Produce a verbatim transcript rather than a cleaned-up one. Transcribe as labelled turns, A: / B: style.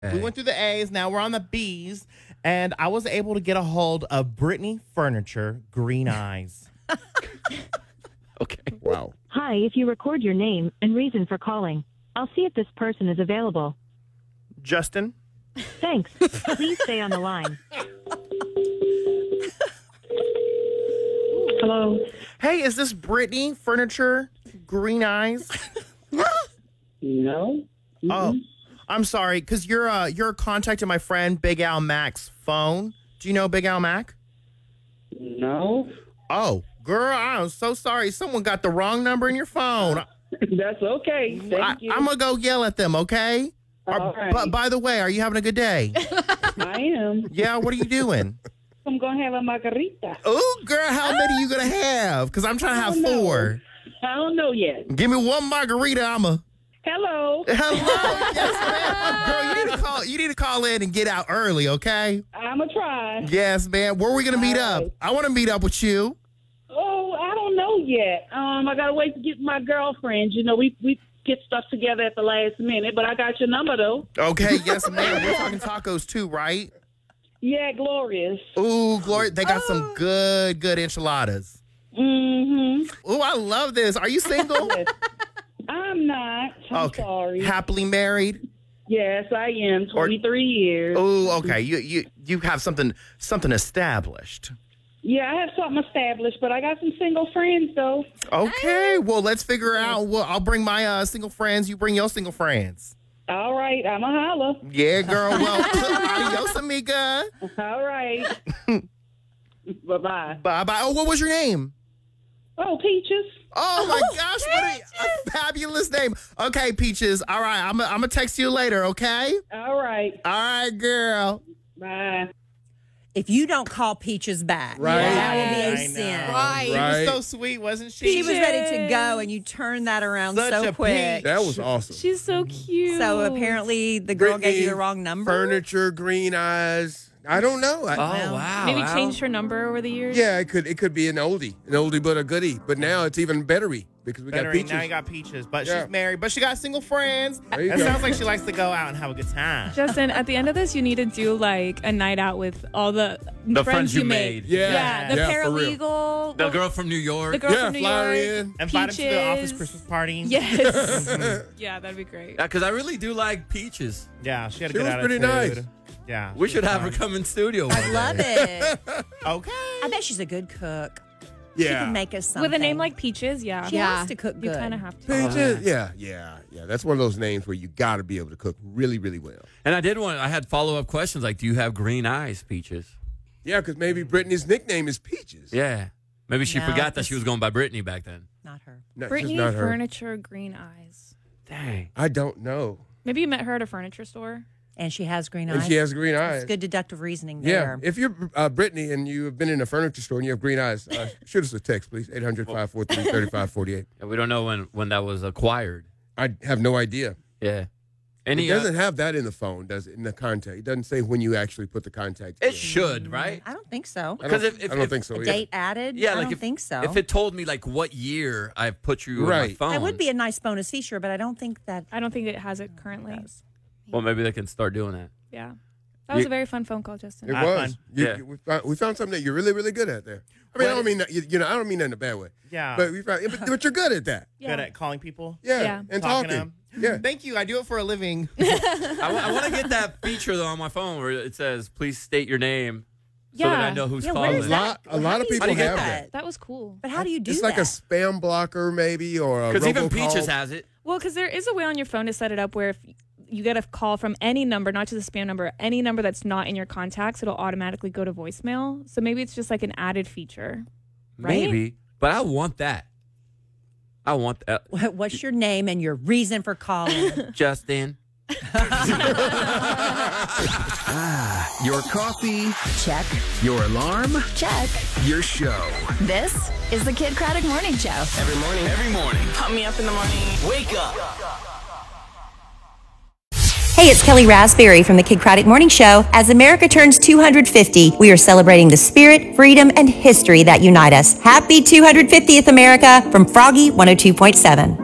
A: We went through the A's. Now we're on the B's. And I was able to get a hold of Brittany Furniture, Green Eyes.
B: Okay.
C: Wow.
D: Hi, if you record your name and reason for calling, I'll see if this person is available.
A: Justin?
D: Thanks. Please stay on the line. Hello.
A: Hey, is this Brittany Furniture, Green Eyes?
E: No. Mm-mm.
A: Oh, I'm sorry, because you're, uh, you're contacting my friend Big Al Mac's phone. Do you know Big Al Mac?
E: No.
A: Oh, girl, I'm so sorry. Someone got the wrong number in your phone.
E: That's okay. Thank
A: I,
E: you.
A: I'm going to go yell at them, okay?
E: All
A: Are-
E: right.
A: But by the way, are you having a good day?
E: I am.
A: Yeah, what are you doing?
E: I'm going to have a margarita.
A: Oh, girl, how many you going to have? Because I'm trying to have
E: I don't know.
A: four.
E: I don't know yet.
A: Give me one margarita, I'm a...
E: Hello.
A: Hello, yes, ma'am. Girl, you need to call. You need to call in and get out early, okay?
E: I'm going to try.
A: Yes, man. Where are we gonna meet
E: All
A: up?
E: right.
A: I want to meet up with you.
E: Oh, I don't know yet. Um, I got to wait to get my girlfriend. You know, we, we get stuff together at the last minute, but I got your number, though.
A: Okay, yes, ma'am. We're talking tacos too, right?
E: Yeah, glorious.
A: Ooh, Glory, they got some good, good enchiladas.
E: Mm-hmm.
A: Ooh, I love this. Are you single?
E: Yes. I'm not. I'm
A: Okay.
E: sorry.
A: Happily married?
E: Yes, I am. twenty-three years.
A: Ooh, okay. You you you have something something established.
E: Yeah, I have something established, but I got some single friends, though.
A: Okay, well, let's figure out. Well, I'll bring my uh, single friends. You bring your single friends.
E: All right, I'm a holla.
A: Yeah, girl. Well, adios, amiga.
E: All right. Bye-bye.
A: Bye bye. Oh, what was your name?
E: Oh, Peaches.
A: Oh my gosh, what a, a fabulous name. Okay, Peaches. All right, I'm I'm gonna text you later. Okay.
E: All right.
A: All right, girl.
E: Bye.
F: If you don't call Peaches back,
C: Right.
F: that will be a
A: I know.
F: sin.
G: Right.
A: She
C: Right.
A: was so sweet, wasn't she?
F: She was ready to go, and you turned that around
A: Such
F: so
A: a
F: quick.
A: peach.
C: That was awesome.
G: She's so cute.
F: So apparently, the girl
C: Brittany,
F: gave you the wrong number.
C: Furniture, Green Eyes. I don't know. I,
B: Oh, wow.
G: Maybe
B: Al.
G: changed her number over the years.
C: Yeah, it could it could be an oldie, an oldie but a goodie. But now it's even bettery because we
A: Better
C: got
A: eat.
C: Peaches.
A: Now you got Peaches, but
C: Yeah.
A: she's married, but she got single friends.
C: There you
A: It
C: go.
A: sounds like she likes to go out and have a good time.
G: Justin, at the end of this, you need to do like a night out with all the,
B: The friends you made.
C: Yeah,
G: Yeah, the
C: yeah, for real.
G: paralegal.
B: The girl from New York.
G: The girl
C: Yeah,
G: from New
C: fly her
G: York.
C: in.
A: Invite him to the office
G: Peaches.
A: Christmas party.
G: Yes. Yeah, that'd be great.
B: Yeah, because I really do like Peaches.
A: Yeah, she had a
C: She
A: good
C: was
A: attitude.
C: pretty nice.
A: Yeah.
B: We
A: she
B: should
A: was
B: have her
A: fine.
B: come in studio.
F: I
B: one
F: love
B: day.
F: it.
A: Okay.
F: I bet she's a good cook. She
C: Yeah.
F: can make us something.
G: With a name like Peaches, yeah.
F: She
G: yeah.
F: has to cook
G: You
F: good.
G: kind of have to.
C: Peaches. Yeah, yeah, yeah. That's one of those names where you got to be able to cook really, really well.
B: And I did want, I had follow up questions like, do you have green eyes, Peaches?
C: Yeah, because maybe Brittany's nickname is Peaches.
B: Yeah. Maybe she
F: No,
B: forgot that
F: this-
B: she was going by Brittany back then.
F: Not her.
C: No, just
G: Brittany
C: not her.
G: Furniture, Green Eyes.
B: Dang.
C: I don't know.
G: Maybe you met her at a furniture store.
F: And she has green
C: And
F: eyes.
C: she has green eyes.
F: It's good deductive reasoning
C: Yeah.
F: there.
C: If you're uh, Brittany and you've been in a furniture store and you have green eyes, uh, shoot us a text, please. eight hundred, five four three, three five four eight.
B: Yeah, we don't know when, when that was acquired.
C: I have no idea.
B: Yeah.
C: It
B: Any, uh,
C: doesn't have that in the phone, does it? In the contact. It doesn't say when you actually put the contact
B: it
C: in.
B: should, right?
F: I don't think so.
C: I don't,
B: Because if- if-
C: I don't
B: if-
C: think so
F: A
C: either.
F: date added?
B: Yeah,
F: I
B: like
F: don't
B: if,
F: think so.
B: if it told me like what year I've put you on my
C: Right.
B: phone.
F: That would be a nice bonus feature, but I don't think that
G: I don't think it has it currently.
F: does.
B: Well, maybe they can start doing that.
G: Yeah. That was
B: You-
G: a very fun phone call, Justin.
C: It
A: Ah,
C: was.
A: fun.
C: You,
B: Yeah.
C: you- we, found, we found something that you're really, really good at there. I mean, I
A: Well,
C: don't mean that, you, you know, I don't mean that in a bad way.
A: Yeah.
C: But we found, but, but you're good at that.
G: Yeah.
A: Good at calling people.
C: Yeah.
G: Yeah.
C: And
A: Talking to
C: talking.
A: them.
C: Yeah.
A: Thank you. I do it for a living.
B: I, want to get that feature though on my phone where it says, "Please state your name," so that I
G: Yeah.
B: know who's
F: Yeah, where
B: calling.
F: is
C: A
F: that?
C: lot, a
F: How
C: lot
F: do
C: of
F: you
C: people
B: do
C: have
B: that?
C: that.
G: That was cool.
F: But how do you do
C: It's
F: that?
C: like a spam blocker, maybe, or a
B: Because even
C: robocall.
B: Peaches has it.
G: Well, because there is a way on your phone to set it up where if you get a call from any number, not just a spam number, any number that's not in your contacts, it'll automatically go to voicemail. So maybe it's just like an added feature. Right?
B: Maybe, but I want that. I want that,
F: What- What's your name and your reason for calling?
B: Justin.
H: Your coffee,
F: Check.
H: your alarm,
I: Check.
H: your show.
I: This is the Kid Craddock Morning Show.
H: Every morning. Every morning.
I: Pump me up in the morning.
H: Wake up.
J: Hey, it's Kelly Raspberry from the Kid Craddock Morning Show. As America turns two hundred fifty, we are celebrating the spirit, freedom, and history that unite us. Happy two hundred fiftieth, America, from Froggy one oh two point seven.